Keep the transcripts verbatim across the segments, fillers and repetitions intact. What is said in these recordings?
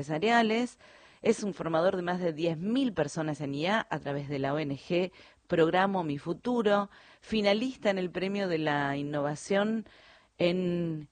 empresariales, es un formador de más de diez mil personas en I A a través de la O N G Programo Mi Futuro, finalista en el Premio de la Innovación en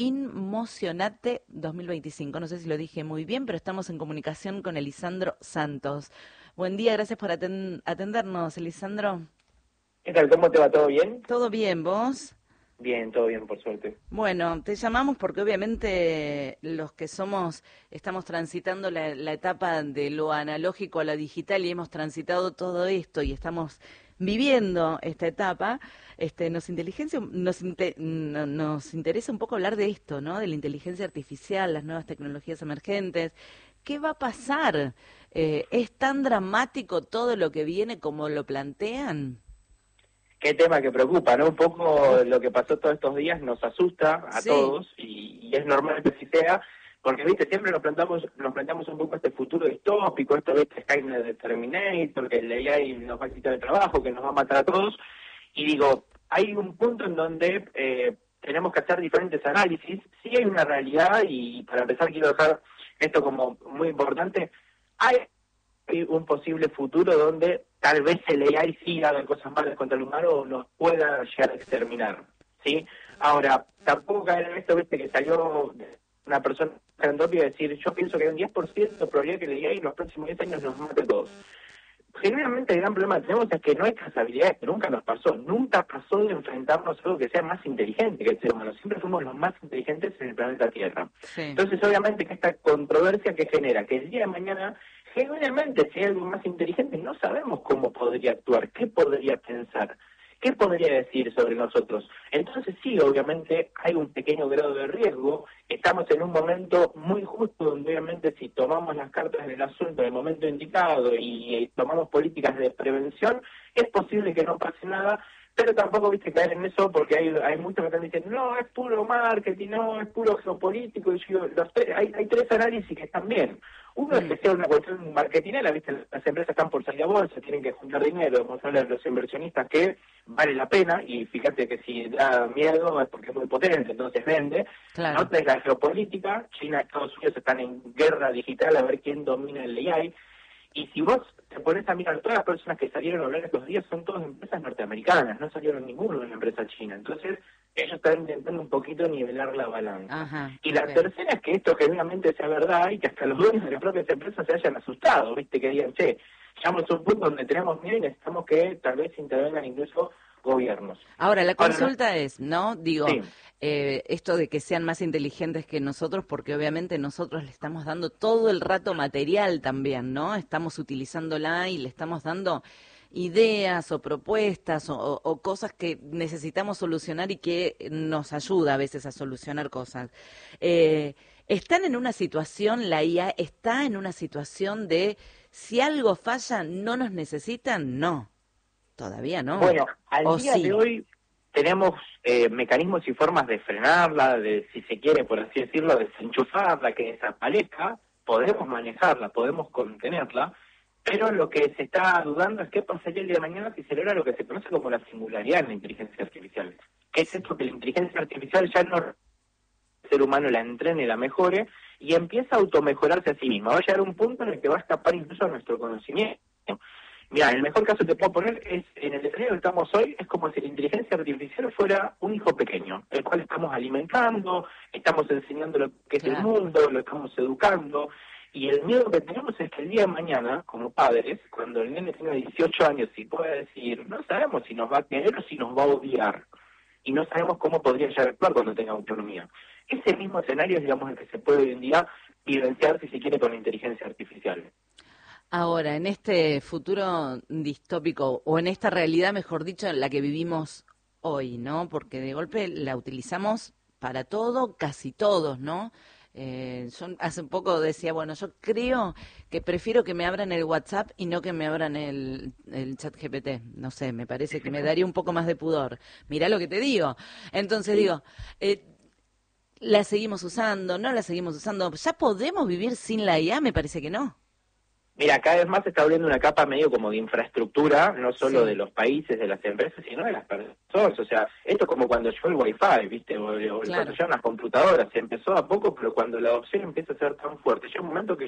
Inmocionate dos mil veinticinco. No sé si lo dije muy bien, pero estamos en comunicación con Elisandro Santos. Buen día, gracias por aten- atendernos, Elisandro. ¿Qué tal? ¿Cómo te va? ¿Todo bien? ¿Todo bien, vos? Bien, todo bien, por suerte. Bueno, te llamamos porque obviamente los que somos, estamos transitando la, la etapa de lo analógico a lo digital y hemos transitado todo esto y estamos viviendo esta etapa. Este, nos inteligencia, nos, inte- no- nos interesa un poco hablar de esto, ¿no? De la inteligencia artificial, las nuevas tecnologías emergentes. ¿Qué va a pasar? Eh, ¿es tan dramático todo lo que viene como lo plantean? Qué tema que preocupa, ¿no? Un poco lo que pasó todos estos días nos asusta a Sí, todos y, y es normal que así sea, porque, viste, siempre nos planteamos nos planteamos un poco este futuro distópico, esto, viste, Skynet de Terminator, que el A I nos va a quitar el trabajo, que nos va a matar a todos, y digo, hay un punto en donde eh, tenemos que hacer diferentes análisis. Sí hay una realidad, y para empezar quiero dejar esto como muy importante. Hay un posible futuro donde tal vez el A I sí haga cosas malas contra el humano o nos pueda llegar a exterminar, ¿sí? Ahora, tampoco caer en esto, viste, que salió una persona filantrópica a decir, yo pienso que hay un diez por ciento de probabilidad que el A I en los próximos diez años nos mate a todos. Generalmente el gran problema que tenemos es que no hay trazabilidad, que nunca nos pasó, nunca pasó de enfrentarnos a algo que sea más inteligente que el ser humano, siempre fuimos los más inteligentes en el planeta Tierra. sí. Entonces, obviamente, que esta controversia que genera, que el día de mañana, genuinamente, si hay algo más inteligente, no sabemos cómo podría actuar, qué podría pensar, qué podría decir sobre nosotros. Entonces, sí, obviamente, hay un pequeño grado de riesgo. Estamos en un momento muy justo donde, obviamente, si tomamos las cartas del asunto en el momento indicado y, y tomamos políticas de prevención, es posible que no pase nada, pero tampoco, viste, caer en eso, porque hay hay muchos que están diciendo, no, es puro marketing, no, es puro geopolítico, y yo, los tres, hay, hay tres análisis que están bien. Uno es Mm. que sea una cuestión marketinera, viste, las empresas están por salir a bolsa, tienen que juntar dinero, mostrarle a los inversionistas que vale la pena, y fíjate que si da miedo es porque es muy potente, entonces vende. La Claro. otra es la geopolítica, China y Estados Unidos están en guerra digital a ver quién domina el A I, y si vos te pones a mirar, todas las personas que salieron a hablar estos días son todas empresas norteamericanas, no salieron ninguno de una empresa china. Entonces, ellos están intentando un poquito nivelar la balanza. Ajá, Y la ok. tercera es que esto genuinamente sea verdad y que hasta los dueños de las propias empresas se hayan asustado, ¿viste? Que digan, che, llegamos a un punto donde tenemos miedo y necesitamos que tal vez intervengan incluso gobiernos. Ahora, la Ahora, no, consulta es, ¿no? Digo, sí, eh, esto de que sean más inteligentes que nosotros, porque obviamente nosotros le estamos dando todo el rato material también, ¿no? Estamos utilizándola y le estamos dando ideas o propuestas o, o- o cosas que necesitamos solucionar y que nos ayuda a veces a solucionar cosas. Eh, ¿están en una situación, la I A está en una situación de si algo falla, no nos necesitan? No, todavía no. bueno, al ¿O día de sí? hoy tenemos eh, mecanismos y formas de frenarla, de, si se quiere, por así decirlo, desenchufarla, que desaparezca, podemos manejarla, podemos contenerla, pero lo que se está dudando es qué pasaría el día de mañana si se logra lo que se conoce como la singularidad en la inteligencia artificial. ¿Qué es esto? Que la inteligencia artificial ya no el ser humano la entrene, la mejore, y empieza a automejorarse a sí misma. Va a llegar un punto en el que va a escapar incluso a nuestro conocimiento. Mira, el mejor caso que te puedo poner es, en el escenario que estamos hoy, es como si la inteligencia artificial fuera un hijo pequeño, el cual estamos alimentando, estamos enseñando lo que es el Claro. mundo, lo estamos educando, y el miedo que tenemos es que el día de mañana, como padres, cuando el nene tenga dieciocho años y pueda decir, no sabemos si nos va a querer o si nos va a odiar, y no sabemos cómo podría llegar a actuar cuando tenga autonomía. Ese mismo escenario es, digamos, el que se puede hoy en día vivenciar, si se quiere, con la inteligencia artificial. Ahora, en este futuro distópico, o en esta realidad, mejor dicho, en la que vivimos hoy, ¿no? Porque de golpe la utilizamos para todo, casi todos, ¿no? Eh, yo hace un poco decía, bueno, yo creo que prefiero que me abran el WhatsApp y no que me abran el, el chat G P T. No sé, me parece que me daría un poco más de pudor. Mirá lo que te digo. Entonces Sí. digo, eh, ¿la seguimos usando? ¿No la seguimos usando? ¿Ya podemos vivir sin la I A? Me parece que no. Mira, cada vez más se está abriendo una capa medio como de infraestructura, no solo Sí. de los países, de las empresas, sino de las personas. O sea, esto es como cuando llegó el Wi-Fi, ¿viste? O, o Claro. cuando llegaron las computadoras. Se empezó a poco, pero cuando la adopción empieza a ser tan fuerte, llega un momento que